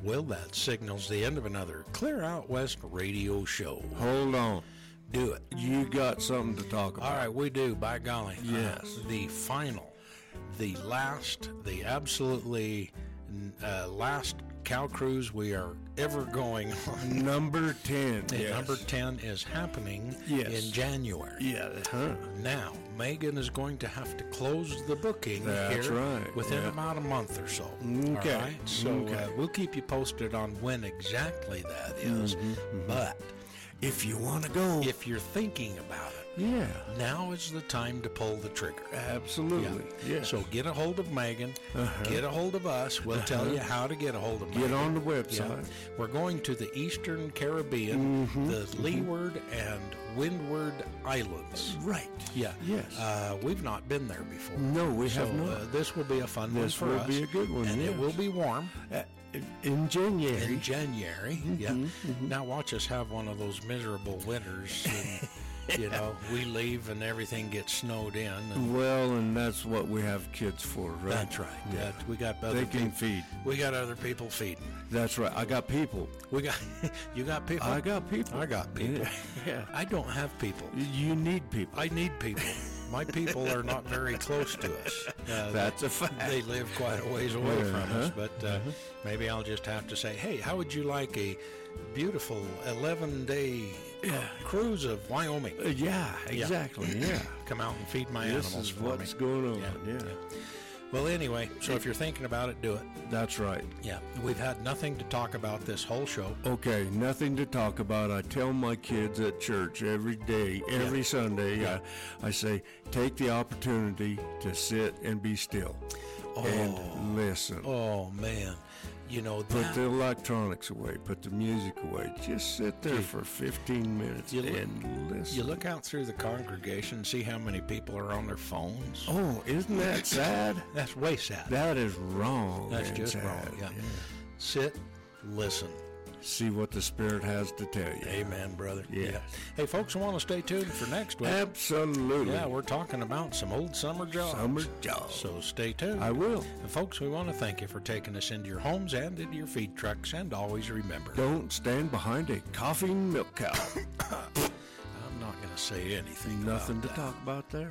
Well, that signals the end of another Clear Out West radio show. Hold on. Do it. You got something to talk about. All right, we do, by golly. Yes. The final, the last, the absolutely last cow cruise we are ever going on. Number 10. And number 10 is happening in January. Yeah. Now, Megan is going to have to close the booking within about a month or so. Okay. All right? So we'll keep you posted on when exactly that is. But if you want to go, if you're thinking about it, now is the time to pull the trigger. Absolutely. Yeah. So get a hold of Megan. Get a hold of us. We'll tell you how to get a hold of Megan. Get on the website. Yeah. We're going to the Eastern Caribbean, the Leeward and Windward Islands. Right. Yeah. Yes. We've not been there before. No, we have not. This will be a fun one for us. This will be a good one. And it will be warm. In January. In January, Now watch us have one of those miserable winters. And, we leave and everything gets snowed in. And that's what we have kids for, right? That's right. Yeah. We got other they can feed. We got other people feeding. That's right. I got people. You got people? I got people. I got people. Yeah. I don't have people. You need people. I need people. My people are not very close to us. That's a fact. They live quite a ways away from us, but maybe I'll just have to say, hey, how would you like a beautiful 11-day cruise of Wyoming? Exactly. Yeah. Come out and feed my animals for me. This is what's going on. Yeah. Well, anyway, so if you're thinking about it, do it. That's right. Yeah. We've had nothing to talk about this whole show. Okay, nothing to talk about. I tell my kids at church every day, every Sunday, I say, take the opportunity to sit and be still and listen. Oh, man. Put the electronics away, put the music away. Just sit there for 15 minutes and listen. You look out through the congregation and see how many people are on their phones. Oh, isn't that sad? That's way sad. That is wrong. That's just wrong. Yeah. Sit, listen. See what the Spirit has to tell you. Amen, brother. Yeah. Hey, folks, I want to stay tuned for next week. Absolutely. Yeah, we're talking about some old summer jobs. Summer jobs. So stay tuned. I will. And folks, we want to thank you for taking us into your homes and into your feed trucks. And always remember, don't stand behind a coughing milk cow. I'm not going to say anything. Nothing to talk about there.